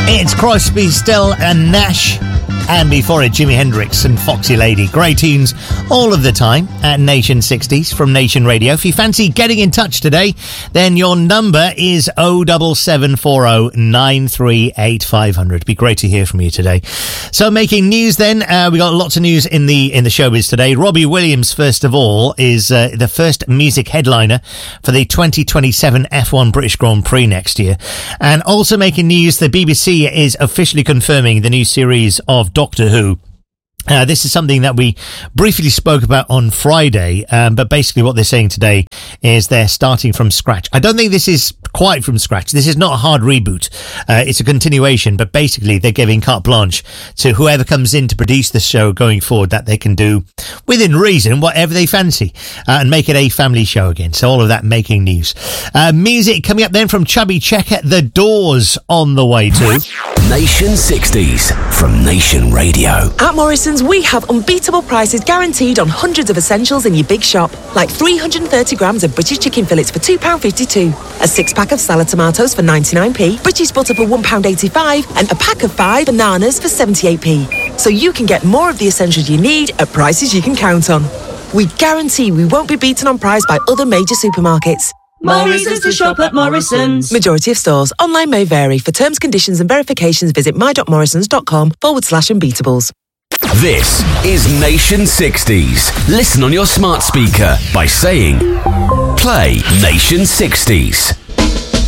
It's Crosby, Still and Nash. And before it, Jimi Hendrix and Foxy Lady. Great tunes all of the time at Nation 60s from Nation Radio. If you fancy getting in touch today, then your number is 07740 938 500. Be great to hear from you today. So making news then, we got lots of news in the showbiz today. Robbie Williams, first of all, is the first music headliner for the 2027 F1 British Grand Prix next year. And also making news, the BBC is officially confirming the new series of Doctor Who. This is something that we briefly spoke about on Friday, but basically what they're saying today is they're starting from scratch. I don't think this is quite from scratch. This is not a hard reboot. It's a continuation, but basically they're giving carte blanche to whoever comes in to produce the show going forward, that they can do within reason whatever they fancy and make it a family show again. So all of that making news. Music coming up then from Chubby Checker, The Doors on the way too. Nation 60s from Nation Radio. At Morrison's, we have unbeatable prices guaranteed on hundreds of essentials in your big shop, like 330 grams of British chicken fillets for £2.52, a 6-pack of salad tomatoes for 99p, British butter for £1.85, and a pack of 5 bananas for 78p. So you can get more of the essentials you need at prices you can count on. We guarantee we won't be beaten on price by other major supermarkets. Morrison's to shop at Morrison's. Majority of stores. Online may vary. For terms, conditions and verifications, visit my.morrisons.com/unbeatables. This is Nation 60s. Listen on your smart speaker by saying, play Nation 60s.